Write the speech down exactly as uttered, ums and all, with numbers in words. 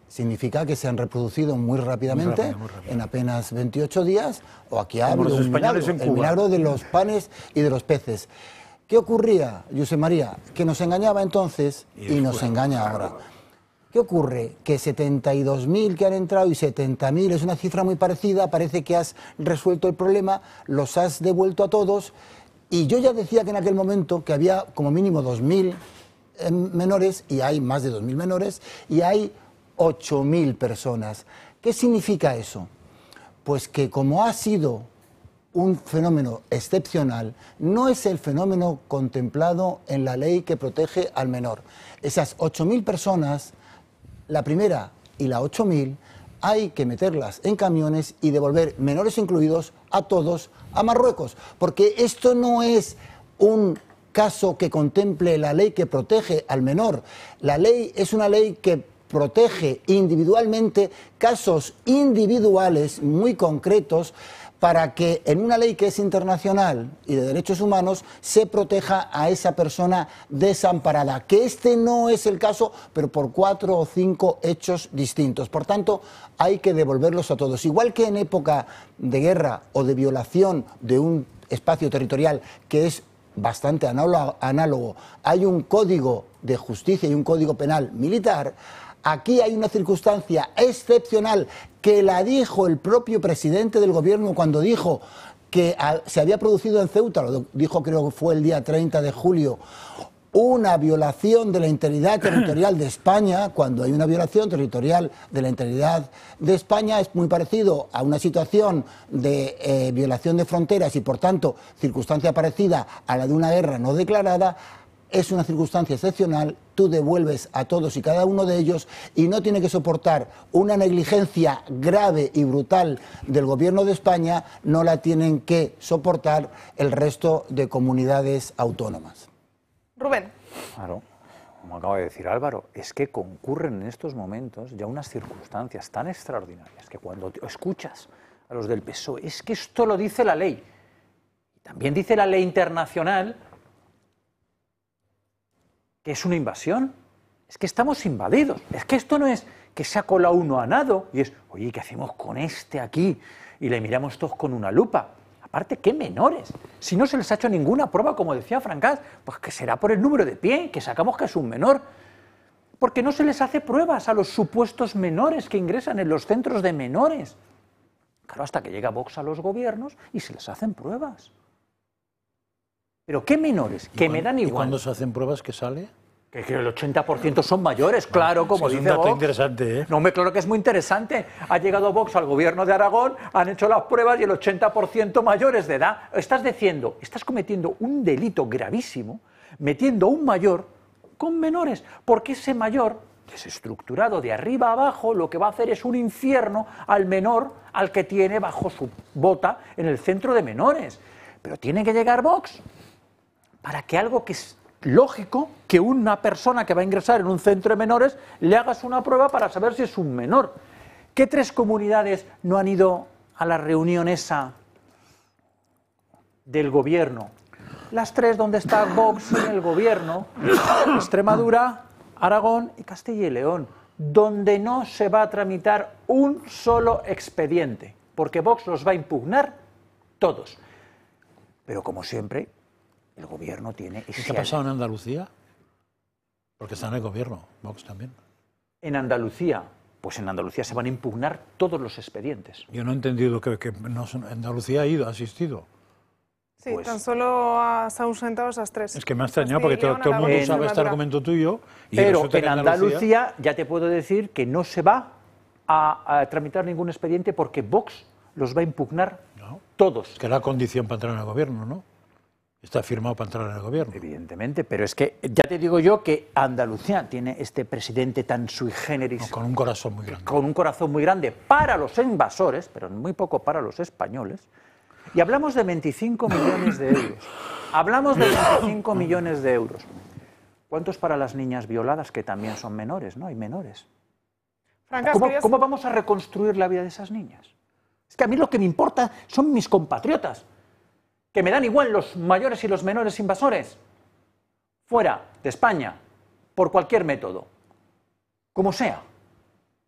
significa que se han reproducido muy rápidamente, muy rápido, muy rápido. en apenas veintiocho días, o aquí ha habido un milagro, el milagro de los panes y de los peces. ¿Qué ocurría, José María? Que nos engañaba entonces y, y nos engaña ahora. ¿Qué ocurre? Que setenta y dos mil que han entrado y setenta mil es una cifra muy parecida, parece que has resuelto el problema, los has devuelto a todos, y yo ya decía que en aquel momento que había como mínimo dos mil eh, menores, y hay más de dos mil menores, y hay ocho mil personas. ¿Qué significa eso? Pues que como ha sido un fenómeno excepcional, no es el fenómeno contemplado en la ley que protege al menor. Esas ocho mil personas, la primera y la ocho mil, hay que meterlas en camiones y devolver, menores incluidos, a todos a Marruecos, porque esto no es un caso que contemple la ley que protege al menor. La ley es una ley que protege individualmente casos individuales muy concretos, para que en una ley que es internacional y de derechos humanos se proteja a esa persona desamparada, que este no es el caso, pero por cuatro o cinco hechos distintos. Por tanto, hay que devolverlos a todos. Igual que en época de guerra o de violación de un espacio territorial que es bastante análogo, hay un código de justicia y un código penal militar. Aquí hay una circunstancia excepcional que la dijo el propio presidente del gobierno cuando dijo que se había producido en Ceuta, lo dijo creo que fue el día treinta de julio, una violación de la integridad territorial de España. Cuando hay una violación territorial de la integridad de España es muy parecido a una situación de eh, violación de fronteras y por tanto circunstancia parecida a la de una guerra no declarada. Es una circunstancia excepcional, tú devuelves a todos y cada uno de ellos y no tiene que soportar una negligencia grave y brutal del gobierno de España, no la tienen que soportar el resto de comunidades autónomas. Rubén. Claro, como acaba de decir Álvaro, es que concurren en estos momentos ya unas circunstancias tan extraordinarias que cuando escuchas a los del P S O E, es que esto lo dice la ley, y también dice la ley internacional, que es una invasión, es que estamos invadidos, es que esto no es que se ha colado uno a nado y es, oye, ¿qué hacemos con este aquí? Y le miramos todos con una lupa. Aparte, ¿qué menores? Si no se les ha hecho ninguna prueba, como decía Francás, pues que será por el número de pie, que sacamos que es un menor. Porque no se les hace pruebas a los supuestos menores que ingresan en los centros de menores. Claro, hasta que llega Vox a los gobiernos y se les hacen pruebas. ¿Pero qué menores? Que me dan igual. ¿Y cuando se hacen pruebas qué sale? Que, que el ochenta por ciento son mayores, claro, como sí, dice es un dato Vox. interesante, ¿eh? No, me claro que es muy interesante. Ha llegado Vox al gobierno de Aragón, han hecho las pruebas y el ochenta por ciento mayores de edad. Estás diciendo, estás cometiendo un delito gravísimo, metiendo a un mayor con menores, porque ese mayor, desestructurado de arriba a abajo, lo que va a hacer es un infierno al menor, al que tiene bajo su bota en el centro de menores. Pero tiene que llegar Vox para que algo que es lógico, que una persona que va a ingresar en un centro de menores le hagas una prueba para saber si es un menor. ¿Qué tres comunidades no han ido a la reunión esa del gobierno? Las tres donde está Vox en el gobierno: Extremadura, Aragón y Castilla y León, donde no se va a tramitar un solo expediente, porque Vox los va a impugnar todos. Pero como siempre, el gobierno tiene... ¿Y qué ha pasado en Andalucía? Porque está en el gobierno, Vox también. En Andalucía, pues en Andalucía se van a impugnar todos los expedientes. Yo no he entendido que, que no, Andalucía ha ido, ha asistido. Sí, Pues, tan solo has ausentado esas tres. Es que me ha extrañado porque todo, todo el mundo sabe este argumento tuyo. Y pero en que Andalucía, Andalucía ya te puedo decir que no se va a, a tramitar ningún expediente porque Vox los va a impugnar no, todos. Que era condición para entrar en el gobierno, ¿no? Está firmado para entrar en el gobierno. Evidentemente, pero es que ya te digo yo que Andalucía tiene este presidente tan sui generis. No, con un corazón muy grande. Con un corazón muy grande para los invasores, pero muy poco para los españoles. Y hablamos de veinticinco millones de euros. Hablamos de veinticinco millones de euros. ¿Cuántos para las niñas violadas, que también son menores, ¿no? Hay menores. Francas, ¿Cómo, querías... ¿Cómo vamos a reconstruir la vida de esas niñas? Es que a mí lo que me importa son mis compatriotas, que me dan igual los mayores y los menores invasores, fuera de España, por cualquier método, como sea.